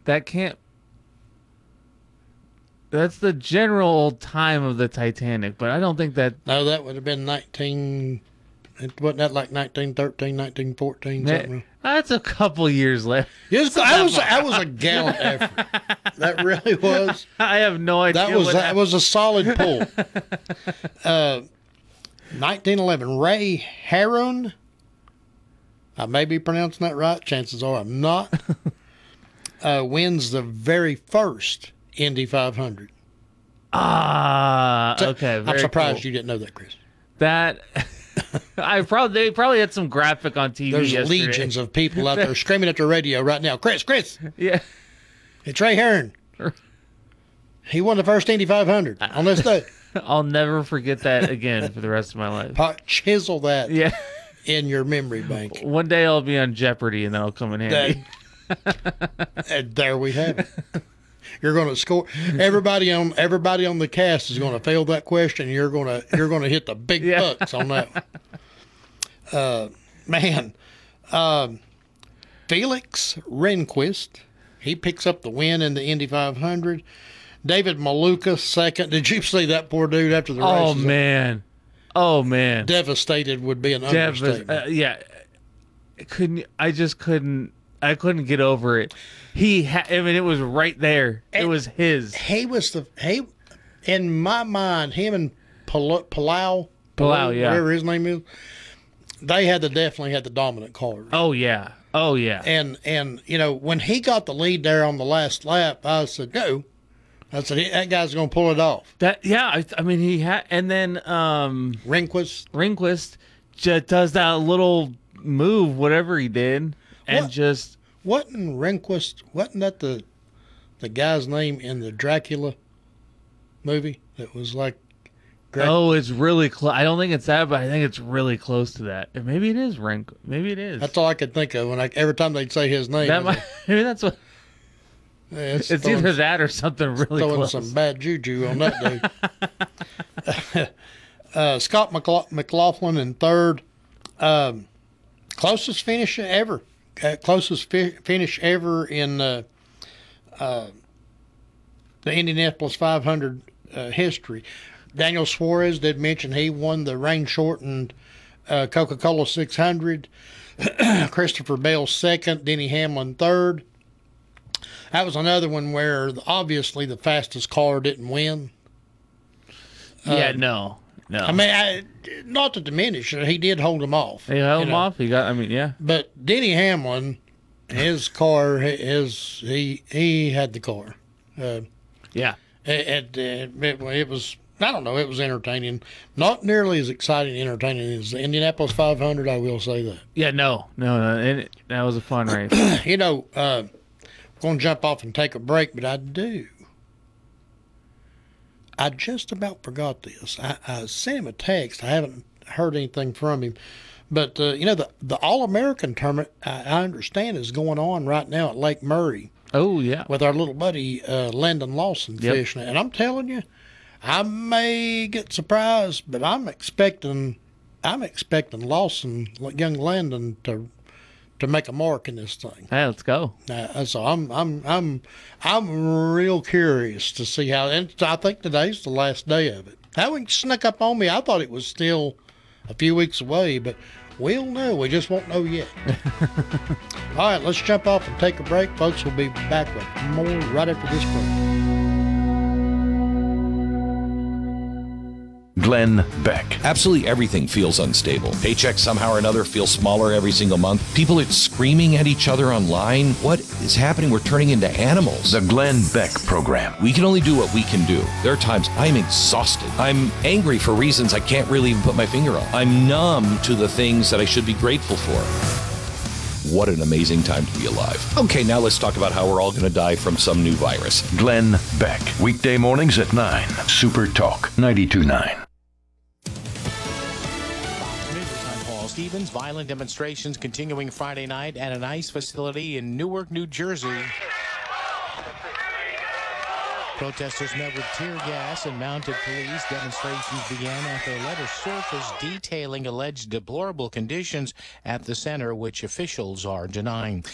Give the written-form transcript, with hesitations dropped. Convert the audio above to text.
That can't. That's the general time of the Titanic, but I don't think that. No, that would have been 19. Wasn't that like 1913, 1914, something? That's a couple years left. Yes, that was a gallant effort. That really was. I have no idea. That was a solid pull. 1911, Ray Harron. I may be pronouncing that right. Chances are I'm not. Wins the very first Indy 500. Okay. I'm surprised cool. you didn't know that, Chris. That they probably had some graphic on TV. There's yesterday. legions of people out there screaming at the radio right now. Chris. Yeah. It's Ray Harron. He won the first Indy 500 on this day. I'll never forget that again for the rest of my life. Chisel that in your memory bank. One day I'll be on Jeopardy and that'll come in handy. And there we have it. You're going to score. Everybody on the cast is going to fail that question. You're going to hit the big bucks on that one. Felix Rehnquist, he picks up the win in the Indy 500. David Maluka second. Did you see that poor dude after the race? Oh man. Devastated would be an understatement. I couldn't get over it. It was right there. It was his. In my mind, him and Palau, whatever his name is, they definitely had the dominant car. Oh yeah. And when he got the lead there on the last lap, I said, go. I said, that guy's going to pull it off. He had, and then Rehnquist just does that little move, whatever he did, and wasn't that the guy's name in the Dracula movie that was like? It's really close. I don't think it's that, but I think it's really close to that. Maybe it is Maybe it is. That's all I could think of every time they'd say his name. Maybe that's what. It's either that or something really close. Throwing some bad juju on that dude. Scott McLaughlin in third. Closest finish ever. Finish ever in the Indianapolis 500 history. Daniel Suarez did mention he won the rain-shortened Coca-Cola 600. Christopher Bell second. Denny Hamlin third. That was another one where obviously the fastest car didn't win. No. I mean, not to diminish it, he did hold him off. He held him off. But Denny Hamlin, his car, he had the car. It was, I don't know, it was entertaining. Not nearly as exciting and entertaining as the Indianapolis 500, I will say that. Yeah, no. That was a fun race. Going to jump off and take a break, but I just about forgot this. I sent him a text. I haven't heard anything from him. But, the All-American tournament, I understand, is going on right now at Lake Murray. Oh, yeah. With our little buddy, Landon Lawson fishing. And I'm telling you, I may get surprised, but I'm expecting Lawson, young Landon, to make a mark in this thing. Hey, let's go. So I'm real curious to see how. And I think today's the last day of it. How it snuck up on me, I thought it was still a few weeks away, but we'll know. We just won't know yet. All right, let's jump off and take a break, folks. We'll be back with more right after this break. Glenn Beck. Absolutely everything feels unstable. Paychecks somehow or another feel smaller every single month. People are screaming at each other online. What is happening? We're turning into animals. The Glenn Beck Program. We can only do what we can do. There are times I'm exhausted. I'm angry for reasons I can't really even put my finger on. I'm numb to the things that I should be grateful for. What an amazing time to be alive. Okay, now let's talk about how we're all going to die from some new virus. Glenn Beck. Weekday mornings at 9. Super Talk 92.9. Stevens, violent demonstrations continuing Friday night at an ICE facility in Newark, New Jersey. Protesters met with tear gas and mounted police. Demonstrations began after a letter surfaced detailing alleged deplorable conditions at the center, which officials are denying.